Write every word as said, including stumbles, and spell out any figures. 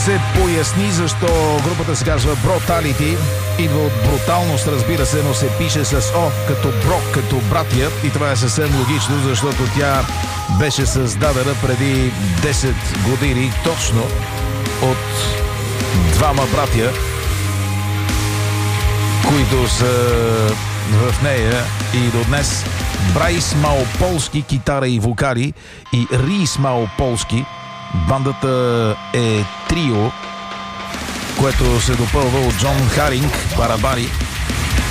се поясни защо групата се казва Brutality. Идва от бруталност, разбира се, но се пише с О, като Брок, като братия. И това е съвсем логично, защото тя беше създадена преди десет години точно от двама братия, които са в нея и до днес. Брайс Малополски, китара и вокали, и Рис Малополски. Бандата е трио, което се допълва от Джон Харинг, барабари,